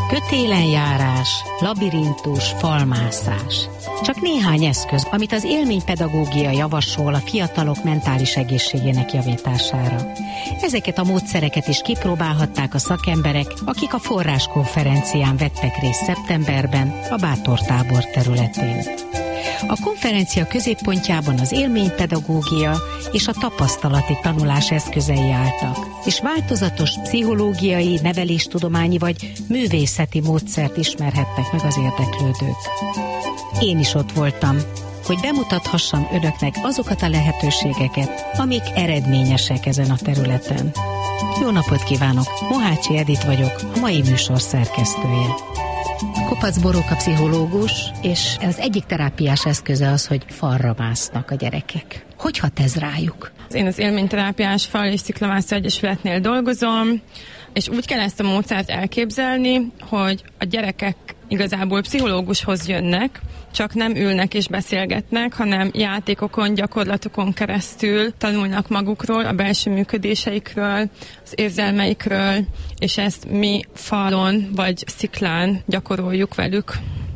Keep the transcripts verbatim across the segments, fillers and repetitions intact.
Kötélenjárás, labirintus, falmászás. Csak néhány eszköz, amit az élménypedagógia javasol a fiatalok mentális egészségének javítására. Ezeket a módszereket is kipróbálhatták a szakemberek, akik a forráskonferencián vettek részt szeptemberben a Bátortábor területén. A konferencia középpontjában az élménypedagógia és a tapasztalati tanulás eszközei álltak, és változatos pszichológiai, neveléstudományi vagy művészeti módszert ismerhettek meg az érdeklődők. Én is ott voltam, hogy bemutathassam önöknek azokat a lehetőségeket, amik eredményesek ezen a területen. Jó napot kívánok! Mohácsi Edit vagyok, a mai műsor szerkesztője. Kopasz Boróka pszichológus, és az egyik terápiás eszköze az, hogy falra másznak a gyerekek. Hogy hat ez rájuk? Én az élményterápiás fal- és sziklamászó egyesületnél dolgozom, és úgy kell ezt a módszert elképzelni, hogy a gyerekek igazából pszichológushoz jönnek, csak nem ülnek és beszélgetnek, hanem játékokon, gyakorlatokon keresztül tanulnak magukról, a belső működéseikről, az érzelmeikről, és ezt mi falon vagy sziklán gyakoroljuk velük.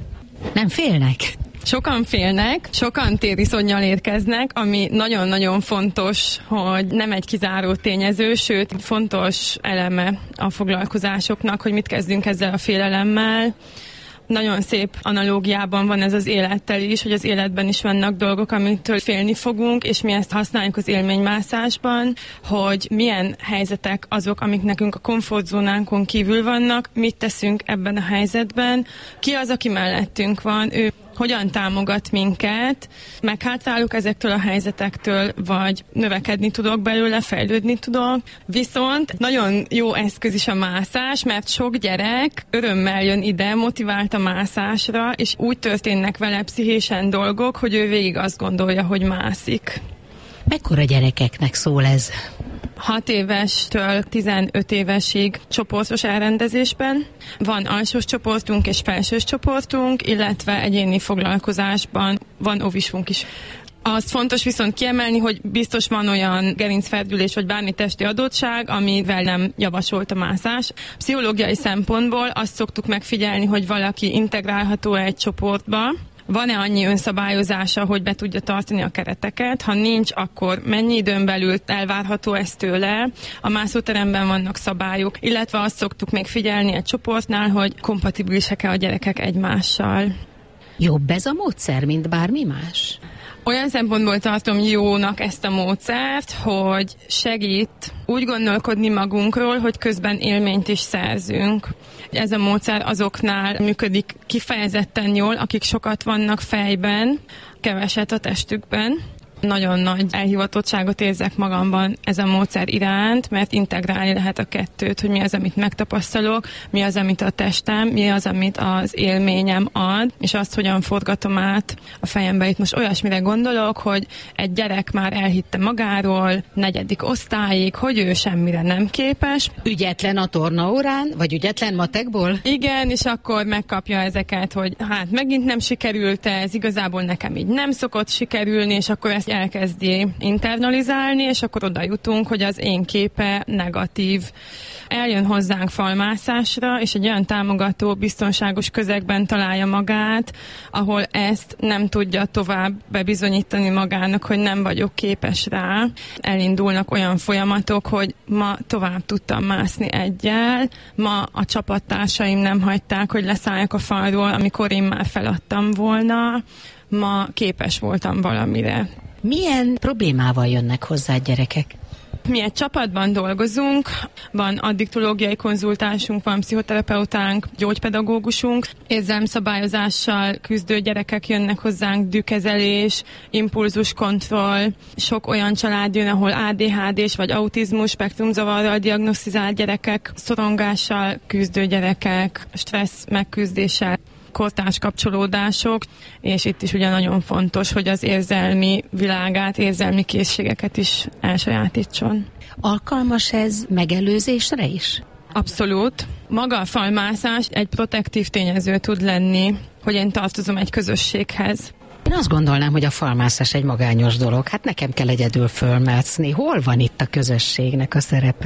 Nem félnek? Sokan félnek, sokan tériszonnyal érkeznek, ami nagyon-nagyon fontos, hogy nem egy kizáró tényező, sőt fontos eleme a foglalkozásoknak, hogy mit kezdünk ezzel a félelemmel. Nagyon szép analógiában van ez az élettel is, hogy az életben is vannak dolgok, amitől félni fogunk, és mi ezt használjuk az élménymászásban, hogy milyen helyzetek azok, amik nekünk a komfortzónánkon kívül vannak, mit teszünk ebben a helyzetben, ki az, aki mellettünk van, ő hogyan támogat minket, meghátrálok ezektől a helyzetektől, vagy növekedni tudok belőle, fejlődni tudok. Viszont nagyon jó eszköz is a mászás, mert sok gyerek örömmel jön ide, motivált a mászásra, és úgy történnek vele pszichésen dolgok, hogy ő végig azt gondolja, hogy mászik. Mekkora gyerekeknek szól ez? hat évestől tizenöt évesig csoportos elrendezésben. Van alsós csoportunk és felsős csoportunk, illetve egyéni foglalkozásban van óvisunk is. Az fontos viszont kiemelni, hogy biztos van olyan gerincferdülés vagy bármi testi adottság, amivel nem javasolt a mászás. Pszichológiai szempontból azt szoktuk megfigyelni, hogy valaki integrálható egy csoportba, van-e annyi önszabályozása, hogy be tudja tartani a kereteket? Ha nincs, akkor mennyi időn belül elvárható ez tőle? A mászóteremben vannak szabályok, illetve azt szoktuk még figyelni egy csoportnál, hogy kompatibilisek-e a gyerekek egymással. Jobb ez a módszer, mint bármi más? Olyan szempontból tartom jónak ezt a módszert, hogy segít úgy gondolkodni magunkról, hogy közben élményt is szerzünk. Ez a módszer azoknál működik kifejezetten jól, akik sokat vannak fejben, keveset a testükben. Nagyon nagy elhivatottságot érzek magamban ez a módszer iránt, mert integrálni lehet a kettőt, hogy mi az, amit megtapasztalok, mi az, amit a testem, mi az, amit az élményem ad, és azt hogyan forgatom át a fejembe. Itt most olyasmire gondolok, hogy egy gyerek már elhitte magáról, negyedik osztályig, hogy ő semmire nem képes. Ügyetlen a tornaórán, vagy ügyetlen matekból? Igen, és akkor megkapja ezeket, hogy hát megint nem sikerült ez, igazából nekem így nem szokott sikerülni, és akkor ezt elkezdi internalizálni, és akkor oda jutunk, hogy az én képe negatív. Eljön hozzánk falmászásra, és egy olyan támogató, biztonságos közegben találja magát, ahol ezt nem tudja tovább bebizonyítani magának, hogy nem vagyok képes rá. Elindulnak olyan folyamatok, hogy ma tovább tudtam mászni eggyel, ma a csapattársaim nem hagyták, hogy leszálljak a falról, amikor én már feladtam volna, ma képes voltam valamire. Milyen problémával jönnek hozzá gyerekek? Mi egy csapatban dolgozunk, van addiktológiai konzultánsunk, van pszichoterapeutánk, gyógypedagógusunk, érzelmszabályozással küzdő gyerekek jönnek hozzánk, dühkezelés, impulzuskontroll, sok olyan család jön, ahol á dé há dés vagy autizmus, spektrumzavarral diagnosztizált gyerekek, szorongással küzdő gyerekek, stressz megküzdéssel, kortárs kapcsolódások, és itt is ugye nagyon fontos, hogy az érzelmi világát, érzelmi készségeket is elsajátítson. Alkalmas ez megelőzésre is? Abszolút. Maga a falmászás egy protektív tényező tud lenni, hogy én tartozom egy közösséghez. Én azt gondolnám, hogy a falmászás egy magányos dolog. Hát nekem kell egyedül fölmászni. Hol van itt a közösségnek a szerepe?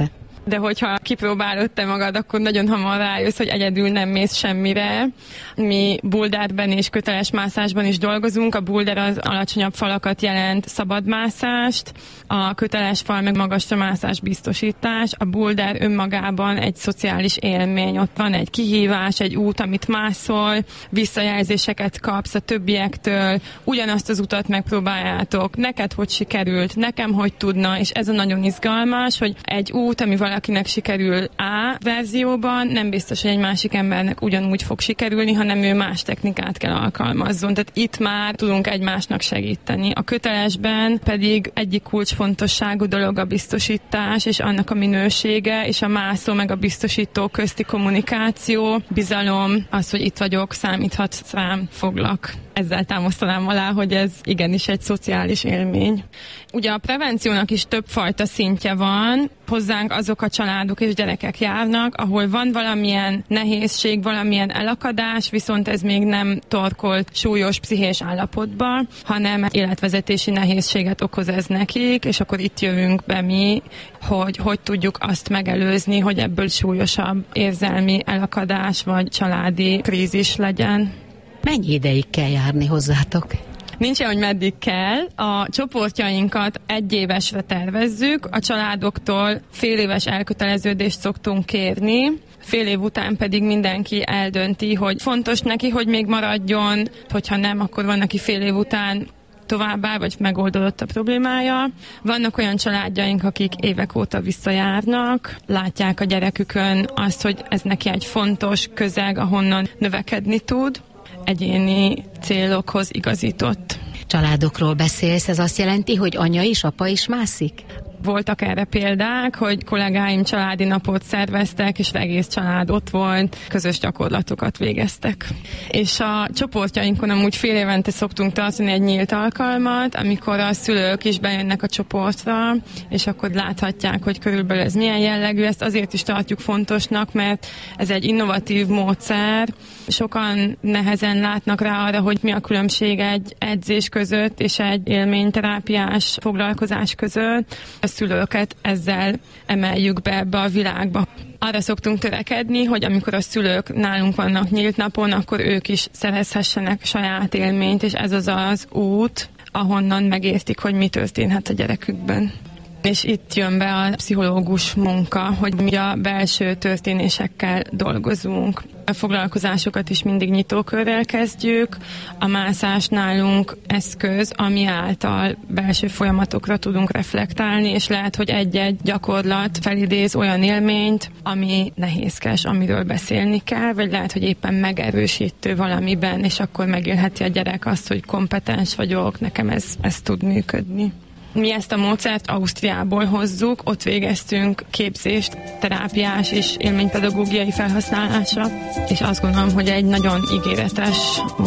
de hogyha kipróbálod te magad, akkor nagyon hamar rájössz, hogy egyedül nem mész semmire. Mi boulderben és köteles mászásban is dolgozunk. A boulder az alacsonyabb falakat jelent, szabadmászást, a köteles fal meg magasra mászás biztosítás. A boulder önmagában egy szociális élmény. Ott van egy kihívás, egy út, amit mászol, visszajelzéseket kapsz a többiektől, ugyanazt az utat megpróbáljátok, neked hogy sikerült, nekem hogy tudna, és ez a nagyon izgalmas, hogy egy út, ami valakinek sikerül A verzióban, nem biztos, hogy egy másik embernek ugyanúgy fog sikerülni, hanem ő más technikát kell alkalmazzon. Tehát itt már tudunk egymásnak segíteni. A kötelesben pedig egyik kulcsfontosságú dolog a biztosítás, és annak a minősége, és a mászó meg a biztosító közti kommunikáció, bizalom, az, hogy itt vagyok, számíthatsz rám, foglak. Ezzel támasztanám alá, hogy ez igenis egy szociális élmény. Ugye a prevenciónak is többfajta szintje van. Hozzánk azok a családok és gyerekek járnak, ahol van valamilyen nehézség, valamilyen elakadás, viszont ez még nem torkolt súlyos pszichés állapotba, hanem életvezetési nehézséget okoz ez nekik, és akkor itt jövünk be mi, hogy hogy tudjuk azt megelőzni, hogy ebből súlyosabb érzelmi elakadás vagy családi krízis legyen. Mennyi ideig kell járni hozzátok? Nincs olyan, hogy meddig kell. A csoportjainkat egy évesre tervezzük, a családoktól fél éves elköteleződést szoktunk kérni, fél év után pedig mindenki eldönti, hogy fontos neki, hogy még maradjon, hogyha nem, akkor van, aki fél év után továbbá, vagy megoldódott a problémája. Vannak olyan családjaink, akik évek óta visszajárnak, látják a gyerekükön azt, hogy ez neki egy fontos közeg, ahonnan növekedni tud, egyéni célokhoz igazított. Családokról beszélsz, ez azt jelenti, hogy anya is, apa is mászik? Voltak erre példák, hogy kollégáim családi napot szerveztek, és egész család ott volt, közös gyakorlatokat végeztek. És a csoportjainkon amúgy fél évente szoktunk tartani egy nyílt alkalmat, amikor a szülők is bejönnek a csoportra, és akkor láthatják, hogy körülbelül ez milyen jellegű. Ezt azért is tartjuk fontosnak, mert ez egy innovatív módszer. Sokan nehezen látnak rá arra, hogy mi a különbség egy edzés között és egy élményterápiás foglalkozás között. A szülőket ezzel emeljük be ebbe a világba. Arra szoktunk törekedni, hogy amikor a szülők nálunk vannak nyílt napon, akkor ők is szerezhessenek saját élményt, és ez az az út, ahonnan megértik, hogy mi történhet a gyerekükben. És itt jön be a pszichológus munka, hogy mi a belső történésekkel dolgozunk. A foglalkozásokat is mindig nyitókörrel kezdjük. A mászás nálunk eszköz, ami által belső folyamatokra tudunk reflektálni, és lehet, hogy egy-egy gyakorlat felidéz olyan élményt, ami nehézkes, amiről beszélni kell, vagy lehet, hogy éppen megerősítő valamiben, és akkor megélheti a gyerek azt, hogy kompetens vagyok, nekem ez, ez tud működni. Mi ezt a módszert Ausztriából hozzuk, ott végeztünk képzést, terápiás és élménypedagógiai felhasználásra, és azt gondolom, hogy egy nagyon ígéretes